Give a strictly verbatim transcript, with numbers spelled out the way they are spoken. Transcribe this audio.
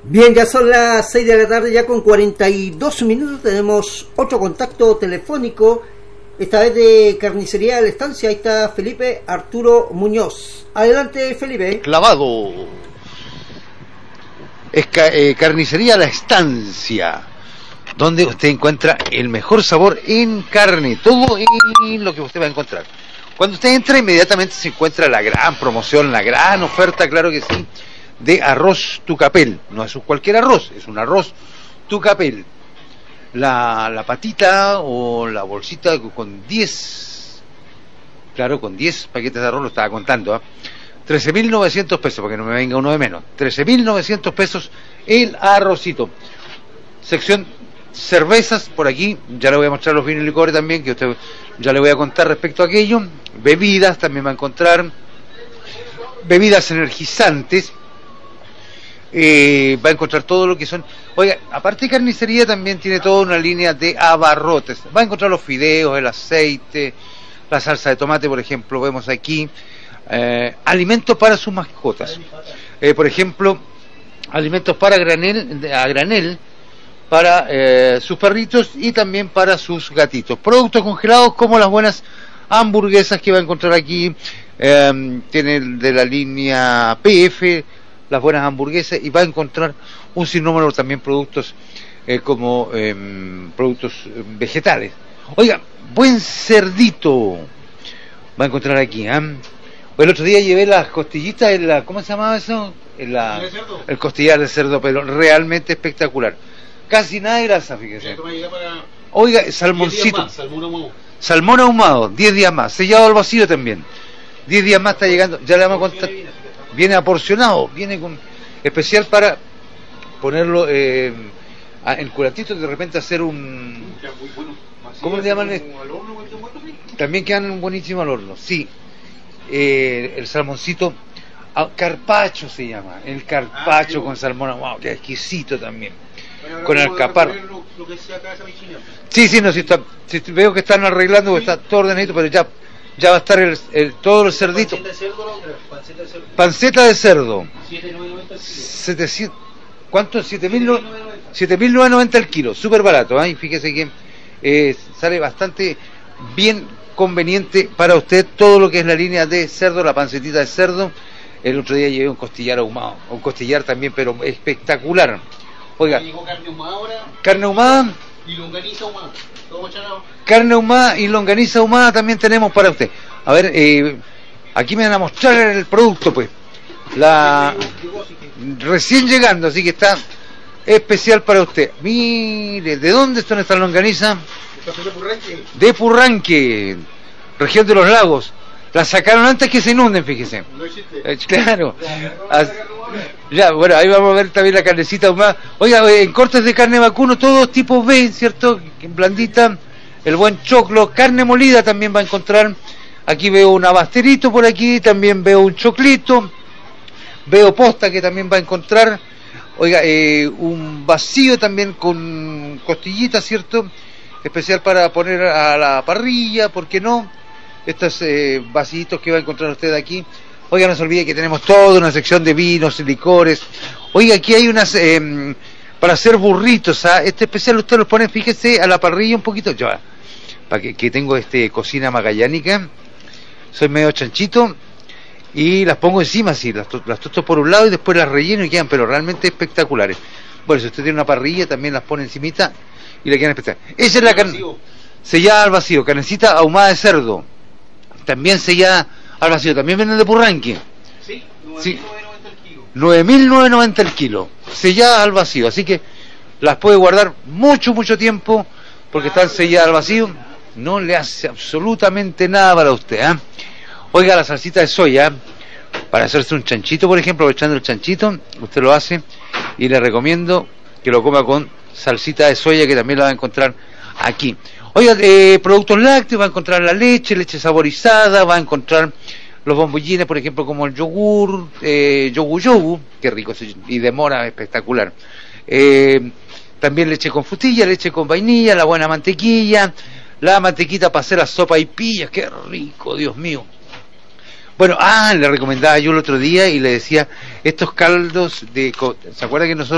Bien, ya son las seis de la tarde, ya con cuarenta y dos minutos. Tenemos otro contacto telefónico, esta vez de Carnicería de la Estancia. Ahí está Felipe Arturo Muñoz. Adelante, Felipe. Clavado. Es ca eh, Carnicería La Estancia, donde usted encuentra el mejor sabor en carne, todo en lo que usted va a encontrar. Cuando usted entra, inmediatamente se encuentra la gran promoción, la gran oferta, claro que sí, de arroz Tucapel. No es cualquier arroz, es un arroz Tucapel. La, la patita o la bolsita con diez, claro, con diez paquetes de arroz, lo estaba contando, ¿eh? trece mil novecientos pesos, para que no me venga uno de menos. trece mil novecientos pesos el arrocito. Sección cervezas, por aquí, ya le voy a mostrar los vinos y licores también, que usted ya le voy a contar respecto a aquello. Bebidas, también va a encontrar bebidas energizantes. Eh, va a encontrar todo lo que son, oiga, aparte de carnicería también tiene toda una línea de abarrotes. Va a encontrar los fideos, el aceite, la salsa de tomate, por ejemplo, vemos aquí eh, alimentos para sus mascotas, eh, por ejemplo, alimentos para granel, a granel para eh, sus perritos y también para sus gatitos. Productos congelados como las buenas hamburguesas que va a encontrar aquí, eh, tiene de la línea P F, las buenas hamburguesas, y va a encontrar un sinnúmero también productos eh, como eh, productos vegetales. Oiga, buen cerdito va a encontrar aquí, ¿eh? El otro día llevé las costillitas en la, ¿cómo se llamaba eso? En la, el costillar de cerdo, pero realmente espectacular. Casi nada de grasa, fíjese. Oiga, salmoncito. Más, salmón ahumado. Salmón ahumado, diez días más. Sellado al vacío también. diez días más está llegando. Ya le vamos a contar. Viene aporcionado, viene con especial para ponerlo eh, en curatitos, de repente hacer un... ¿Cómo se llaman? También quedan buenísimos al horno, sí. Eh, el salmoncito, carpacho se llama, el carpacho con salmón ahumado, wow, que exquisito también. Con alcaparra. Sí, sí, no, si está, si veo que están arreglando, sí. Está todo ordenadito, pero ya ya va a estar el, el todo el cerdito. ¿Panceta de cerdo? Panceta de cerdo. Panceta de cerdo. setecientos, ¿cuánto? siete mil novecientos noventa el kilo, súper barato, ¿eh? Fíjese que eh, sale bastante bien conveniente para usted todo lo que es la línea de cerdo, la pancetita de cerdo. El otro día llevé un costillar ahumado, un costillar también, pero espectacular. Oiga, carne ahumada ahora. Carne ahumada. Y longaniza ahumada. Carne ahumada y longaniza ahumada también tenemos para usted. A ver, eh, aquí me van a mostrar el producto, pues. La recién llegando, así que está especial para usted. Mire, ¿de dónde están estas longanizas? De Purranque. De Purranque, región de los lagos. La sacaron antes que se inunden, fíjese. No existe. Eh, claro. As, ya, bueno, ahí vamos a ver también la carnecita ahumada. Oiga, en cortes de carne vacuno, todos tipos B, ¿cierto? Blandita, el buen choclo, carne molida también va a encontrar. Aquí veo un abasterito por aquí, también veo un choclito, veo posta que también va a encontrar. Oiga, eh, un vacío también con costillita, ¿cierto? Especial para poner a la parrilla, ¿por qué no? Estos eh, vasitos que va a encontrar usted aquí. Oiga, no se olvide que tenemos toda una sección de vinos y licores. Oiga, aquí hay unas eh, para hacer burritos, ¿ah? Este especial usted los pone, fíjese, a la parrilla un poquito. Yo, para que, que tengo este cocina magallánica, soy medio chanchito y las pongo encima así, las, las tosto por un lado y después las relleno y quedan, pero realmente espectaculares. Bueno, si usted tiene una parrilla, también las pone encimita y le quedan espectaculares. Esa es la carne sellada al vacío, carnecita ahumada de cerdo. También sellada al vacío, también venden de Purranque. Sí, nueve mil novecientos noventa el kilo, sellada al vacío, así que las puede guardar mucho, mucho tiempo, porque están selladas al vacío, no le hace absolutamente nada para usted, ¿eh? Oiga, la salsita de soya, para hacerse un chanchito, por ejemplo, aprovechando el chanchito, usted lo hace, y le recomiendo que lo coma con salsita de soya, que también la va a encontrar aquí. Oiga, eh, productos lácteos, va a encontrar la leche, leche saborizada, va a encontrar los bombollines, por ejemplo, como el yogur, eh, yogur yogur, qué rico, y de mora, espectacular. Eh, también leche con frutilla, leche con vainilla, la buena mantequilla, la mantequita para hacer la sopa y pillas, qué rico, Dios mío. Bueno, ah, le recomendaba yo el otro día y le decía, estos caldos de... ¿Se acuerda que nosotros